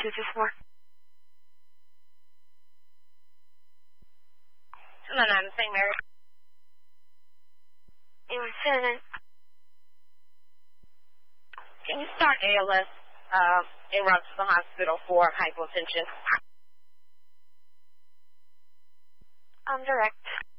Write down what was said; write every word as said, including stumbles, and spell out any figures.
is this for? No, no, Saint Mary. You were saying, Can you start A L S uh, en route to the hospital for hypotension? I'm direct.